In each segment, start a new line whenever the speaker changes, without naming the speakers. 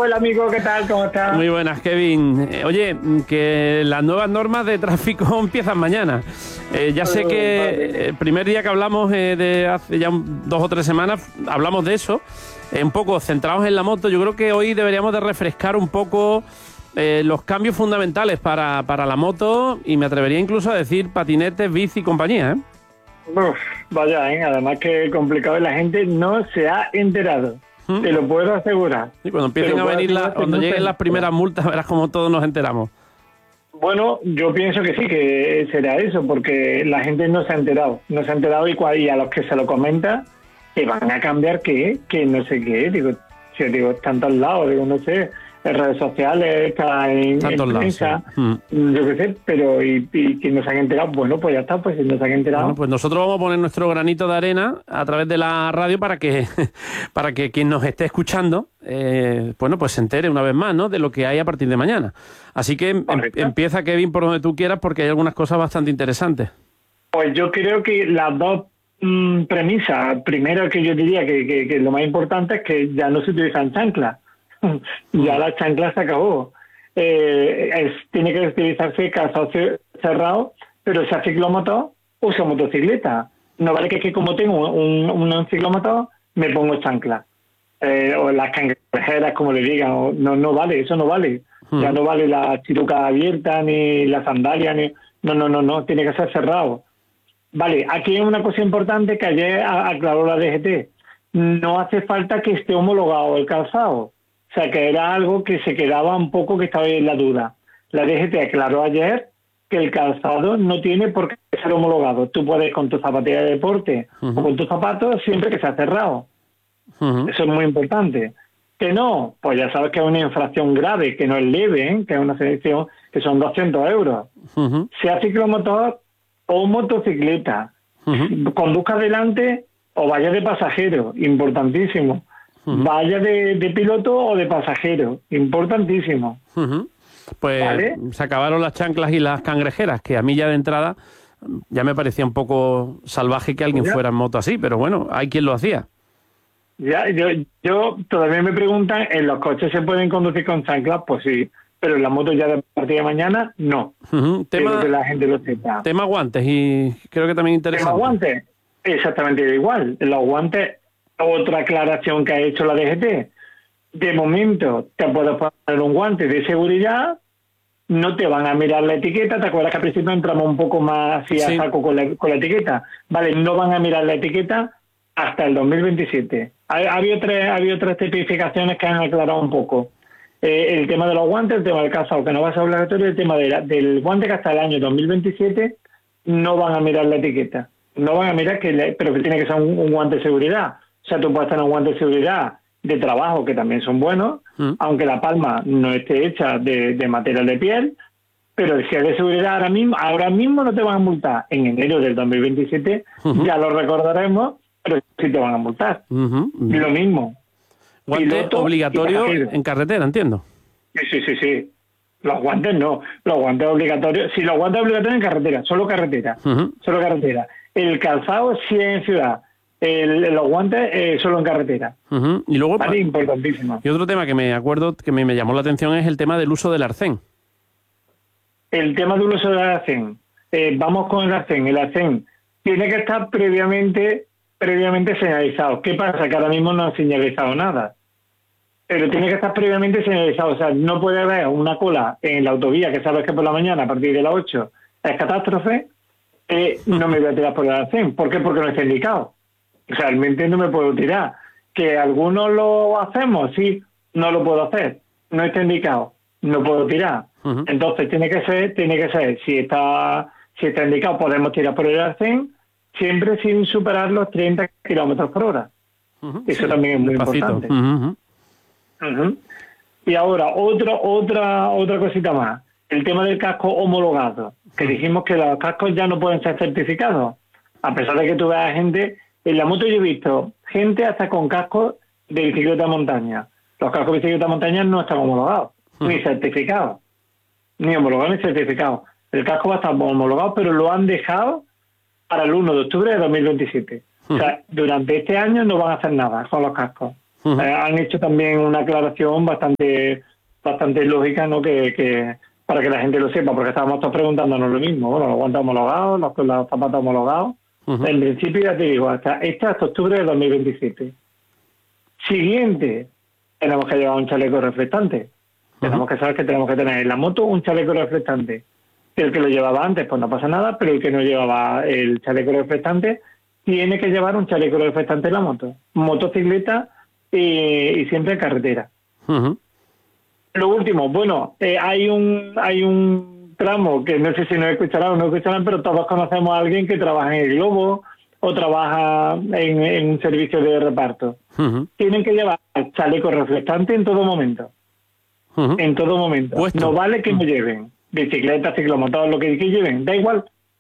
Hola amigo, ¿qué tal? ¿Cómo estás?
Muy buenas, Kevin. Oye, que las nuevas normas de tráfico empiezan mañana. Ya sé que el primer día que hablamos de hace ya 2 o 3 semanas, hablamos de eso, un poco centrados en la moto. Yo creo que hoy deberíamos de refrescar un poco los cambios fundamentales para la moto y me atrevería incluso a decir patinetes, bici y compañía, ¿eh?
Uf, vaya, además que complicado y la gente no se ha enterado. Te lo puedo asegurar.
Y cuando empiecen a venir, cuando lleguen las primeras multas, verás cómo todos nos enteramos.
Bueno, yo pienso que sí, que será eso, porque la gente no se ha enterado. No se ha enterado y a los que se lo comenta, que van a cambiar qué, que no sé qué. Digo, están todos lados, digo, no sé, en redes sociales, está en prensa, sí. Yo qué sé, pero y que no se han enterado, bueno, pues ya está, pues si no se han enterado.
Bueno, pues nosotros vamos a poner nuestro granito de arena a través de la radio para que quien nos esté escuchando, bueno, pues se entere una vez más, ¿no?, de lo que hay a partir de mañana. Así que empieza, Kevin, por donde tú quieras, porque hay algunas cosas bastante interesantes.
Pues yo creo que las dos premisas, primero que yo diría que lo más importante es que ya no se utilizan chanclas. Ya la chancla se acabó. Tiene que utilizarse calzado cerrado, pero sea ciclomotor o sea motocicleta. No vale que como tengo un ciclomotor, me pongo chancla. O las cangrejeras, como le digan. No vale, eso no vale. Ya no vale la chiruca abierta, ni la sandalia, ni... No, tiene que ser cerrado. Vale, aquí hay una cosa importante que ayer aclaró la DGT. No hace falta que esté homologado el calzado. O sea, que era algo que se quedaba un poco, que estaba en la duda. La DGT aclaró ayer que el calzado no tiene por qué ser homologado. Tú puedes con tu zapatilla de deporte o con tus zapatos siempre que sea cerrado. Eso es muy importante. Que no, pues ya sabes que es una infracción grave, que no es leve, ¿eh? Que es una sanción que son 200 euros. Sea ciclomotor o motocicleta. Conduzca delante o vaya de pasajero, importantísimo. Vaya de piloto o de pasajero, importantísimo.
Pues ¿vale? Se acabaron las chanclas y las cangrejeras, que a mí ya de entrada ya me parecía un poco salvaje que alguien fuera en moto así, pero bueno, hay quien lo hacía.
Ya, yo todavía me preguntan, ¿en los coches se pueden conducir con chanclas? Pues sí, pero en las motos ya de partir de mañana, no. Tema, que la gente lo sepa.
Tema guantes, y creo que también interesante.
Tema guantes, exactamente igual. Los guantes, otra aclaración que ha hecho la DGT. De momento, te puedes poner un guante de seguridad, no te van a mirar la etiqueta. ¿Te acuerdas que al principio entramos un poco más así a saco con la etiqueta? Vale, no van a mirar la etiqueta hasta el 2027. Había otras tipificaciones que han aclarado un poco. El tema de los guantes, el tema del calzado, que no va a ser obligatorio, el tema del guante que hasta el año 2027 no van a mirar la etiqueta. No van a mirar, pero que tiene que ser un guante de seguridad. O sea, tú puedes tener un guante de seguridad de trabajo, que también son buenos, aunque la palma no esté hecha de material de piel, pero si es de seguridad ahora mismo no te van a multar. En enero del 2027 ya lo recordaremos, pero sí te van a multar. Y lo mismo.
Guante obligatorio en carretera, entiendo.
Sí. Los guantes no. Los guantes obligatorios. Sí, los guantes obligatorios en carretera. Solo carretera. Solo carretera. El calzado sí en ciudad. Los guantes solo en carretera.
Y luego,
vale, importantísimo.
Y otro tema que me acuerdo que me llamó la atención es el tema del uso del arcén.
El tema del uso del arcén. Vamos con el arcén. El arcén tiene que estar previamente señalizado. ¿Qué pasa? Que ahora mismo no han señalizado nada. Pero tiene que estar previamente señalizado. O sea, no puede haber una cola en la autovía, que sabes que por la mañana, a partir de las 8, es catástrofe. No me voy a tirar por el arcén. ¿Por qué? Porque no está indicado. Realmente no me puedo tirar. ¿Que algunos lo hacemos? Sí, no lo puedo hacer. No está indicado. No puedo tirar. Entonces tiene que ser, si está indicado, podemos tirar por el arcén, siempre sin superar los 30 kilómetros por hora. Eso también es muy importante. Y ahora, otra cosita más. El tema del casco homologado. Que dijimos que los cascos ya no pueden ser certificados. A pesar de que tú veas gente... En la moto yo he visto gente hasta con cascos de bicicleta de montaña. Los cascos de bicicleta de montaña no están homologados, ni certificados. Ni homologados ni certificados. El casco va a estar homologado, pero lo han dejado para el 1 de octubre de 2027. O sea, durante este año no van a hacer nada con los cascos. Han hecho también una aclaración bastante lógica, ¿no? Que para que la gente lo sepa, porque estábamos todos preguntándonos lo mismo. Bueno, los guantes homologados, los zapatos homologados. En principio, ya te digo, hasta octubre de 2027. Siguiente, tenemos que llevar un chaleco reflectante. Tenemos que saber que tenemos que tener en la moto un chaleco reflectante. El que lo llevaba antes, pues no pasa nada, pero el que no llevaba el chaleco reflectante tiene que llevar un chaleco reflectante en la moto. Motocicleta y siempre en carretera. Lo último, bueno, hay un tramo que no sé si nos escucharán o no escucharán, pero todos conocemos a alguien que trabaja en el Globo o trabaja en un servicio de reparto. Tienen que llevar chaleco reflectante en todo momento. En todo momento.
Puesto.
No vale que no lleven bicicleta, ciclomotor, lo que lleven. Da igual.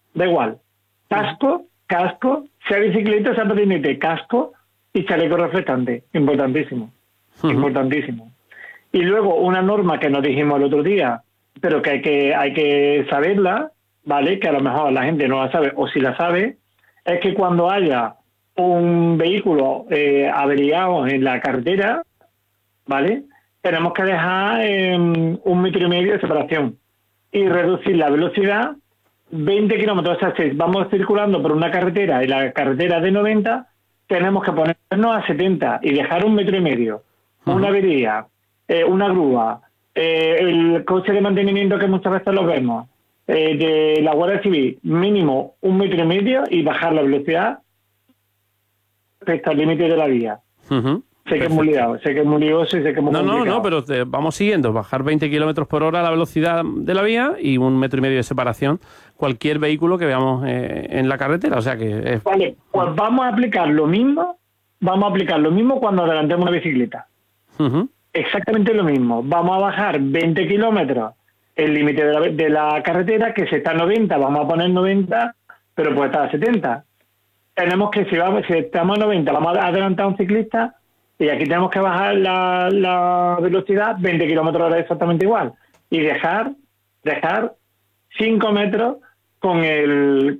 Casco, sea bicicleta, sea patinete, casco y chaleco reflectante. Importantísimo. Importantísimo. Y luego una norma que nos dijimos el otro día, pero que hay que saberla, ¿vale? Que a lo mejor la gente no la sabe, o si la sabe, es que cuando haya un vehículo averiado en la carretera, ¿vale? Tenemos que dejar 1,5 metros de separación y reducir la velocidad 20 kilómetros. O sea, si vamos circulando por una carretera y la carretera de 90, tenemos que ponernos a 70 y dejar 1,5 metros. Una avería, una grúa, el coche de mantenimiento que muchas veces lo vemos, de la Guardia Civil, mínimo 1,5 metros y bajar la velocidad respecto al límite de la vía. Sé que es muy liado, sé que es muy lioso y sé que es muy complicado.
No, pero vamos siguiendo. Bajar 20 kilómetros por hora la velocidad de la vía y 1,5 metros de separación cualquier vehículo que veamos en la carretera. O sea que
Vale, pues vamos a aplicar lo mismo cuando adelantemos una bicicleta. Exactamente lo mismo. Vamos a bajar 20 kilómetros el límite de la carretera, que si está a 90, vamos a poner 90, pero puede estar a 70. Tenemos que, si estamos a 90, vamos a adelantar a un ciclista, y aquí tenemos que bajar la velocidad 20 kilómetros hora exactamente igual. Y dejar 5 metros con el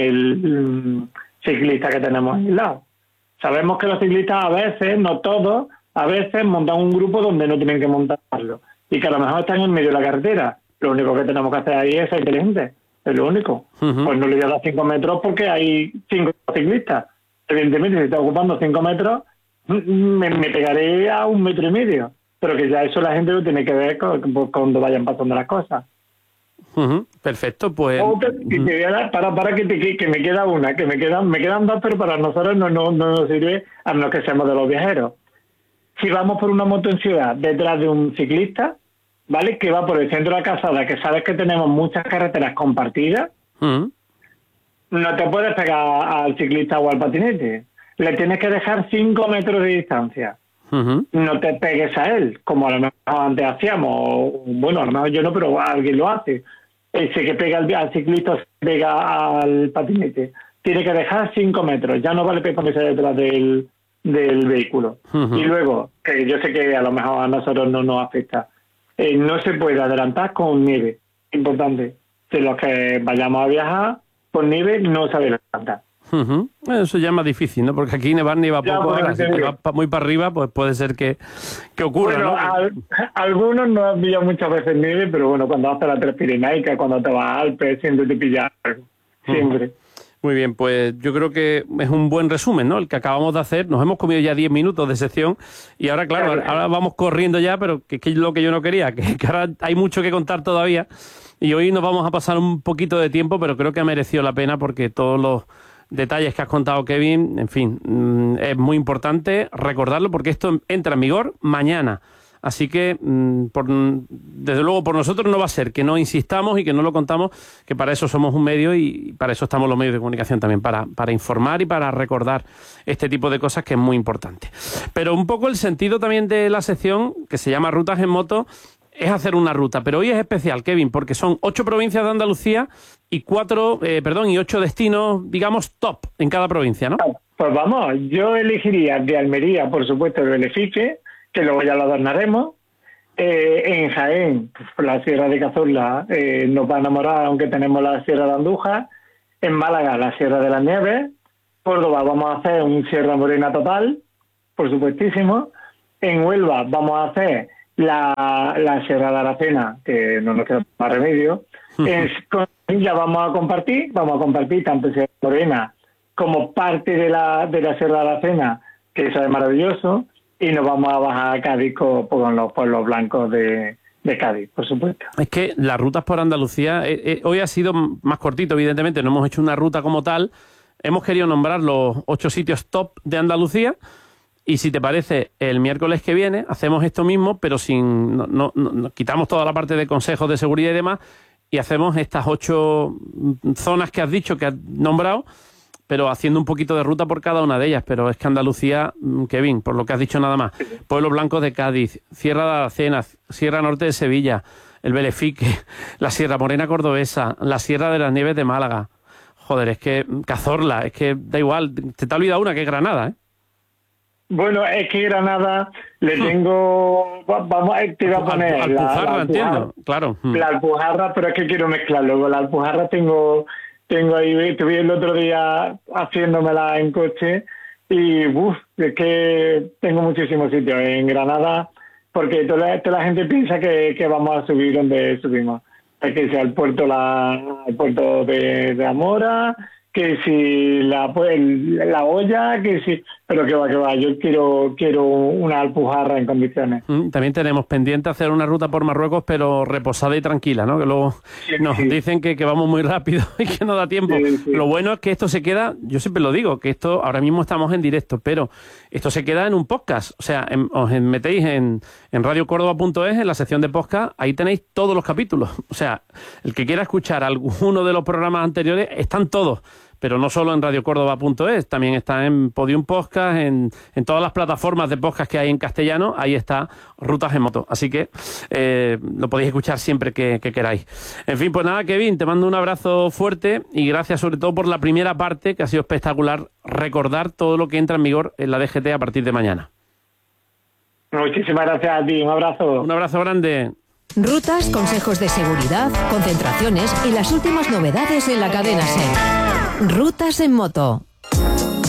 ciclista que tenemos al lado. Sabemos que los ciclistas a veces, no todos, a veces montan un grupo donde no tienen que montarlo. Y que a lo mejor están en medio de la carretera. Lo único que tenemos que hacer ahí es ser inteligentes. Es lo único. Pues no le voy a dar 5 metros porque hay 5 ciclistas. Evidentemente, si está ocupando 5 metros, me pegaré a 1,5 metros. Pero que ya eso la gente lo tiene que ver cuando vayan pasando las cosas.
Perfecto, pues...
Y te voy a dar, para que me queda una, me quedan dos, pero para nosotros no nos sirve, a menos que seamos de los viajeros. Si vamos por una moto en ciudad detrás de un ciclista, ¿vale? Que va por el centro de la calzada, que sabes que tenemos muchas carreteras compartidas, no te puedes pegar al ciclista o al patinete. Le tienes que dejar 5 metros de distancia. No te pegues a él, como a lo mejor antes hacíamos. Bueno, a lo mejor yo no, pero alguien lo hace. Ese que pega al ciclista se pega al patinete. Tiene que dejar 5 metros. Ya no vale ponerse detrás del vehículo. Y luego, que yo sé que a lo mejor a nosotros no nos afecta, no se puede adelantar con nieve. Importante. Si los que vayamos a viajar con nieve no se adelanta.
Eso ya es más difícil, ¿no? Porque aquí nevar nieva poco. Ahora, si te vas muy para arriba, pues puede ser que ocurra,
bueno,
¿no?
Algunos no han pillado muchas veces nieve, pero bueno, cuando vas a la Transpirenaica, cuando te vas a Alpes, siempre te pillas algo. Siempre.
Muy bien, pues yo creo que es un buen resumen, ¿no? El que acabamos de hacer. Nos hemos comido ya 10 minutos de sección y ahora, claro, ahora vamos corriendo ya, pero que es lo que yo no quería, que ahora hay mucho que contar todavía y hoy nos vamos a pasar un poquito de tiempo, pero creo que ha merecido la pena porque todos los detalles que has contado, Kevin, en fin, es muy importante recordarlo porque esto entra en vigor mañana. Así que, desde luego, por nosotros no va a ser que no insistamos y que no lo contamos, que para eso somos un medio y para eso estamos los medios de comunicación también, para informar y para recordar este tipo de cosas que es muy importante. Pero un poco el sentido también de la sección, que se llama Rutas en Moto, es hacer una ruta. Pero hoy es especial, Kevin, porque son 8 provincias de Andalucía y 8 destinos, digamos, top en cada provincia, ¿no?
Pues vamos, yo elegiría de Almería, por supuesto, el Belefique, que luego ya lo adornaremos. En Jaén, pues, la Sierra de Cazorla nos va a enamorar, aunque tenemos la Sierra de Andújar. En Málaga, la Sierra de las Nieves. Córdoba, vamos a hacer un Sierra Morena total, por supuestísimo. En Huelva vamos a hacer la Sierra de Aracena, que no nos queda más remedio. Con Sevilla vamos a compartir tanto Sierra Morena como parte de la Sierra de Aracena, que eso es maravilloso, y nos vamos a bajar a Cádiz con los pueblos blancos de Cádiz, por supuesto.
Es que las rutas por Andalucía, hoy ha sido más cortito, evidentemente, no hemos hecho una ruta como tal, hemos querido nombrar los 8 sitios top de Andalucía, y si te parece, el miércoles que viene hacemos esto mismo, pero sin quitamos toda la parte de consejos de seguridad y demás, y hacemos estas 8 zonas que has dicho, que has nombrado, pero haciendo un poquito de ruta por cada una de ellas. Pero es que Andalucía, Kevin, por lo que has dicho nada más, Pueblos Blancos de Cádiz, Sierra de Aracena, Sierra Norte de Sevilla, el Belefique, la Sierra Morena Cordobesa, la Sierra de las Nieves de Málaga. Joder, es que Cazorla, es que da igual, te ha olvidado una, que es Granada, ¿eh?
Bueno, es que Granada le tengo... te iba a poner
Alpujarra, entiendo, claro.
La Alpujarra, pero es que quiero mezclarlo. Con la Alpujarra tengo ahí, estuve el otro día haciéndomela en coche y es que tengo muchísimos sitios en Granada, porque toda la gente piensa que vamos a subir donde subimos. Es que sea el puerto de Zamora, que si la olla, que si... Pero que va, yo quiero una Alpujarra en condiciones.
También tenemos pendiente hacer una ruta por Marruecos, pero reposada y tranquila, ¿no? Que luego nos dicen que vamos muy rápido y que no da tiempo. Sí. Lo bueno es que esto se queda, yo siempre lo digo, que esto, ahora mismo estamos en directo, pero esto se queda en un podcast. O sea, os metéis en radiocórdoba.es, en la sección de podcast, ahí tenéis todos los capítulos. O sea, el que quiera escuchar alguno de los programas anteriores, están todos. Pero no solo en radiocórdoba.es, también está en Podium Podcast, en todas las plataformas de podcast que hay en castellano, ahí está Rutas en Moto. Así que lo podéis escuchar siempre que queráis. En fin, pues nada, Kevin, te mando un abrazo fuerte y gracias sobre todo por la primera parte, que ha sido espectacular, recordar todo lo que entra en vigor en la DGT a partir de mañana.
Muchísimas gracias a ti, un abrazo.
Un abrazo grande.
Rutas, consejos de seguridad, concentraciones y las últimas novedades en la cadena SER. Rutas en Moto,